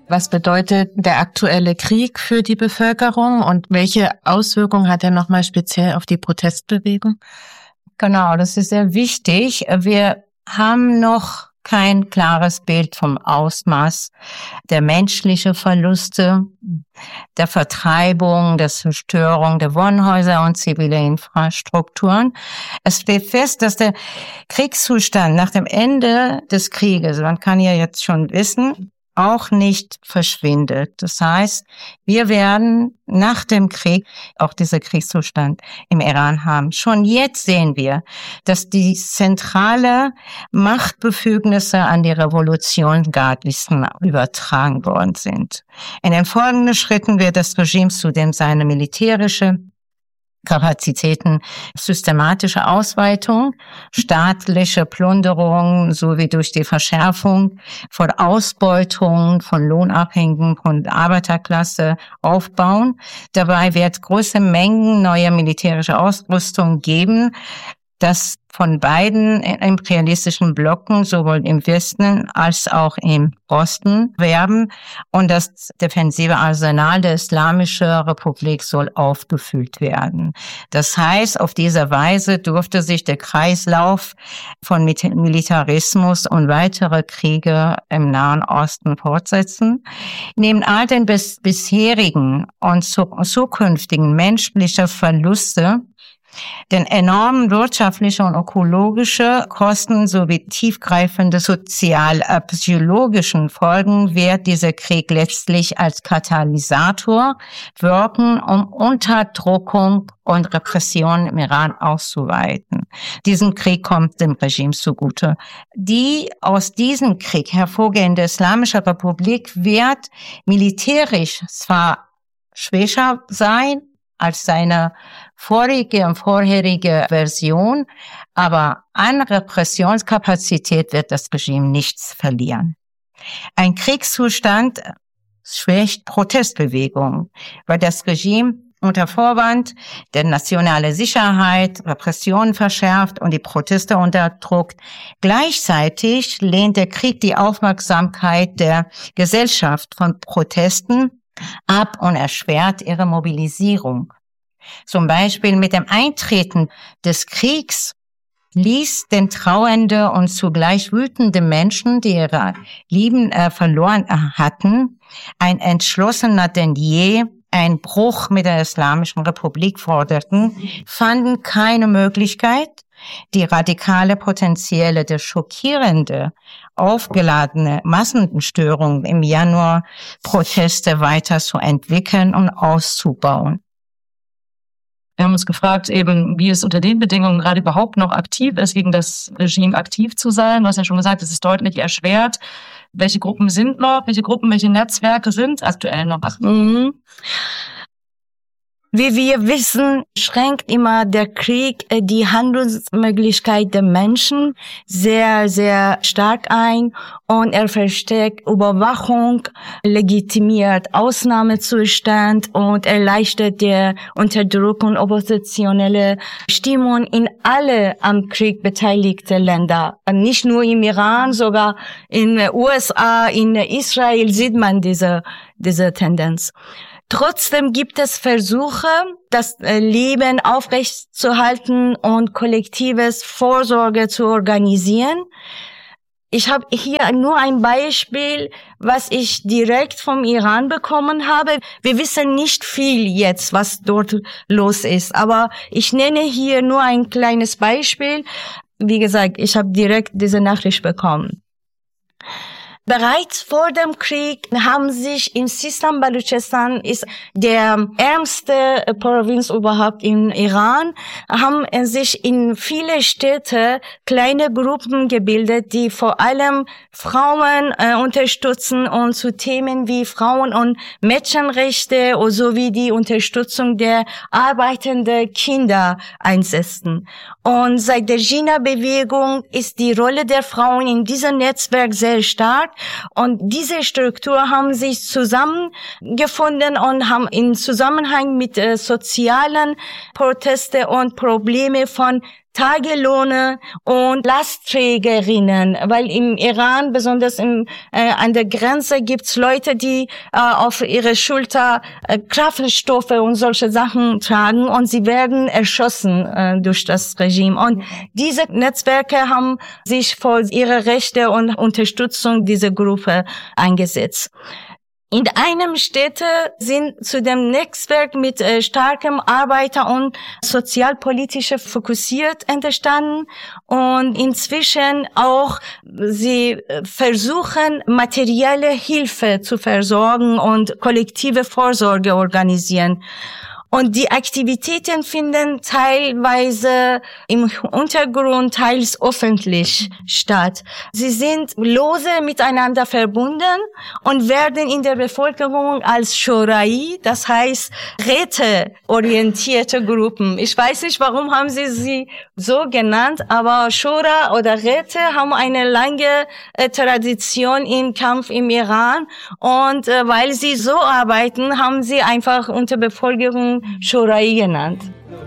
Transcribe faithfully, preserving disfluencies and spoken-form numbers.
Was bedeutet der aktuelle Krieg für die Bevölkerung und welche Auswirkungen hat er nochmal speziell auf die Protestbewegung? Genau, das ist sehr wichtig. Wir haben noch kein klares Bild vom Ausmaß der menschlichen Verluste, der Vertreibung, der Zerstörung der Wohnhäuser und zivile Infrastrukturen. Es steht fest, dass der Kriegszustand nach dem Ende des Krieges, man kann ja jetzt schon wissen, auch nicht verschwindet. Das heißt, wir werden nach dem Krieg auch diesen Kriegszustand im Iran haben. Schon jetzt sehen wir, dass die zentrale Machtbefugnisse an die Revolutionsgardisten übertragen worden sind. In den folgenden Schritten wird das Regime zudem seine militärische Kapazitäten, systematische Ausweitung, staatliche Plünderung sowie durch die Verschärfung von Ausbeutung von Lohnabhängigen von Arbeiterklasse aufbauen. Dabei wird große Mengen neuer militärischer Ausrüstung geben, das von beiden imperialistischen Blocken, sowohl im Westen als auch im Osten, werben und das defensive Arsenal der Islamischen Republik soll aufgefüllt werden. Das heißt, auf diese Weise durfte sich der Kreislauf von Militarismus und weitere Kriege im Nahen Osten fortsetzen. Neben all den bis bisherigen und zukünftigen menschlichen Verluste, den enormen wirtschaftlichen und ökologischen Kosten sowie tiefgreifende sozial-psychologischen Folgen wird dieser Krieg letztlich als Katalysator wirken, um Unterdrückung und Repression im Iran auszuweiten. Diesen Krieg kommt dem Regime zugute. Die aus diesem Krieg hervorgehende Islamische Republik wird militärisch zwar schwächer sein als seine vorige und vorherige Version, aber an Repressionskapazität wird das Regime nichts verlieren. Ein Kriegszustand schwächt Protestbewegungen, weil das Regime unter Vorwand der nationalen Sicherheit Repressionen verschärft und die Proteste unterdrückt. Gleichzeitig lehnt der Krieg die Aufmerksamkeit der Gesellschaft von Protesten ab und erschwert ihre Mobilisierung. Zum Beispiel mit dem Eintreten des Kriegs ließ den trauernde und zugleich wütende Menschen, die ihre Lieben äh, verloren hatten, ein entschlossener denn je einen Bruch mit der Islamischen Republik forderten, fanden keine Möglichkeit, die radikale Potenziale der schockierende, aufgeladene Massenstörung im Januar Proteste weiter zu entwickeln und auszubauen. Wir haben uns gefragt, eben, wie es unter den Bedingungen gerade überhaupt noch aktiv ist, gegen das Regime aktiv zu sein. Du hast ja schon gesagt, es ist deutlich erschwert. Welche Gruppen sind noch, welche Gruppen, welche Netzwerke sind aktuell noch? Mhm. Wie wir wissen, schränkt immer der Krieg die Handlungsmöglichkeit der Menschen sehr, sehr stark ein und er verstärkt Überwachung, legitimiert Ausnahmezustand und erleichtert die Unterdrückung oppositionelle Stimmung in alle am Krieg beteiligten Länder. Nicht nur im Iran, sogar in den U S A, in Israel sieht man diese, diese Tendenz. Trotzdem gibt es Versuche, das Leben aufrechtzuerhalten und kollektives Vorsorge zu organisieren. Ich habe hier nur ein Beispiel, was ich direkt vom Iran bekommen habe. Wir wissen nicht viel jetzt, was dort los ist, aber ich nenne hier nur ein kleines Beispiel. Wie gesagt, ich habe direkt diese Nachricht bekommen. Bereits vor dem Krieg haben sich in Sistan Baluchistan, ist der ärmste Provinz überhaupt im Iran, haben sich in viele Städte kleine Gruppen gebildet, die vor allem Frauen äh, unterstützen und zu Themen wie Frauen- und Mädchenrechte sowie die Unterstützung der arbeitenden Kinder einsetzen. Und seit der Jina-Bewegung ist die Rolle der Frauen in diesem Netzwerk sehr stark. Und diese Struktur haben sich zusammengefunden und haben in Zusammenhang mit äh, sozialen Proteste und Probleme von Tagelöhne und Lastträgerinnen, weil im Iran, besonders im, äh, an der Grenze, gibt's Leute, die äh, auf ihre Schulter äh, Kraftstoffe und solche Sachen tragen und sie werden erschossen äh, durch das Regime. Und diese Netzwerke haben sich für ihre Rechte und Unterstützung dieser Gruppe eingesetzt. In einem Städte sind zu dem Netzwerk mit äh, starkem Arbeiter- und sozialpolitische fokussiert entstanden und inzwischen auch sie versuchen, materielle Hilfe zu versorgen und kollektive Vorsorge organisieren. Und die Aktivitäten finden teilweise im Untergrund, teils öffentlich statt. Sie sind lose miteinander verbunden und werden in der Bevölkerung als Shorai, das heißt räteorientierte Gruppen. Ich weiß nicht, warum haben sie sie so genannt, aber Shura oder Räte haben eine lange äh, Tradition im Kampf im Iran und äh, weil sie so arbeiten, haben sie einfach unter Bevölkerung Shorai genannt.